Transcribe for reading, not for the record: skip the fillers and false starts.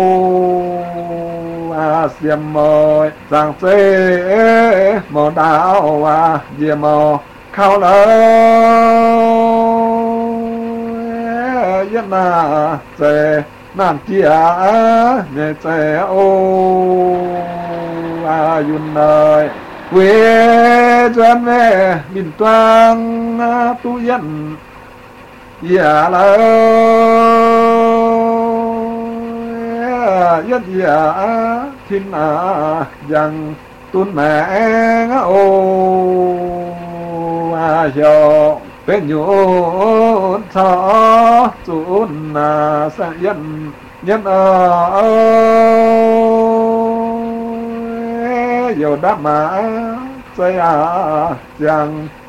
xiêm mồi giang xê mò đào diêm mò khao lỡ yên xê nam chia nhẹ xê yun nơi quê chân về miền toang tu yên dạ lỡ yết dạ thiên rằng tuân mẹ yo bên nhún cho tuân sang yên nhân yo đáp mà say rằng